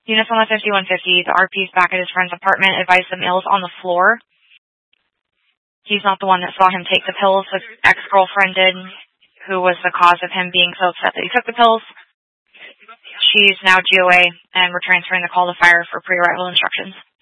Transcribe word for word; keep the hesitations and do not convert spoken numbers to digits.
Units on the fifty-one fifty, the R P's back at his friend's apartment, advised the mail's on the floor. He's not the one that saw him take the pills. His ex-girlfriend did, who was the cause of him being so upset that he took the pills. She's now G O A, and we're transferring the call to fire for pre-arrival instructions.